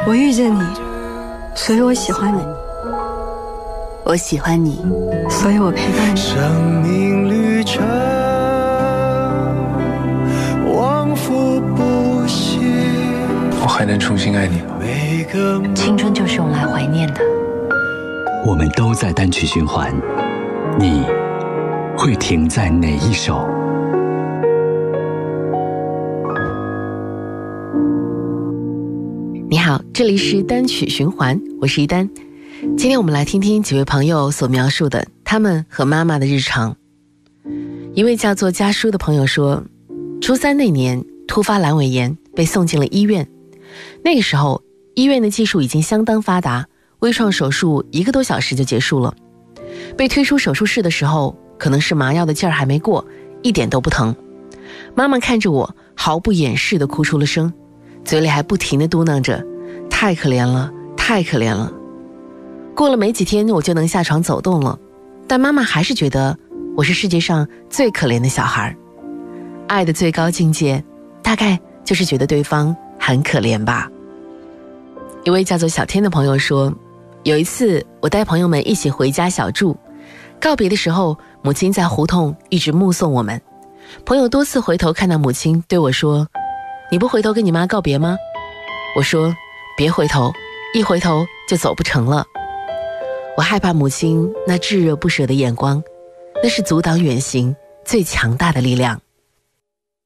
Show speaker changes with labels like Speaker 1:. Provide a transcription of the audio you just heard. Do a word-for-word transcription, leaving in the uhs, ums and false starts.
Speaker 1: 我遇见你，所以我喜欢你。
Speaker 2: 我喜欢你，
Speaker 1: 所以我陪伴你。
Speaker 3: 生命旅程往复不息，
Speaker 4: 我还能重新爱你吗？
Speaker 2: 青春就是用来怀念的。
Speaker 5: 我们都在单曲循环，你会停在哪一首？
Speaker 6: 你好，这里是单曲循环，我是一丹。今天我们来听听几位朋友所描述的他们和妈妈的日常。一位叫做家书的朋友说，初三那年突发阑尾炎被送进了医院，那个时候医院的技术已经相当发达，微创手术一个多小时就结束了。被推出手术室的时候，可能是麻药的劲儿还没过，一点都不疼。妈妈看着我毫不掩饰地哭出了声，嘴里还不停地嘟囔着，太可怜了，太可怜了。过了没几天我就能下床走动了，但妈妈还是觉得我是世界上最可怜的小孩。爱的最高境界大概就是觉得对方很可怜吧。一位叫做小天的朋友说，有一次我带朋友们一起回家小住，告别的时候母亲在胡同一直目送我们，朋友多次回头看到母亲对我说，你不回头跟你妈告别吗？我说别回头，一回头就走不成了。我害怕母亲那炙热不舍的眼光，那是阻挡远行最强大的力量。